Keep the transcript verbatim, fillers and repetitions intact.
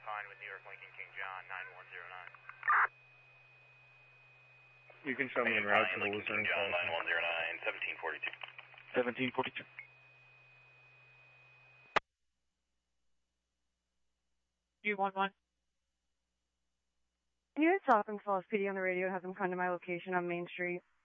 Pine with New York Lincoln King John, nine one zero nine. You can show me en route to the Lucerne John, nine one zero nine, seventeen forty-two. seventeen forty-two. two one one. Can you talk and call S P D on the radio and have them come to my location on Main Street?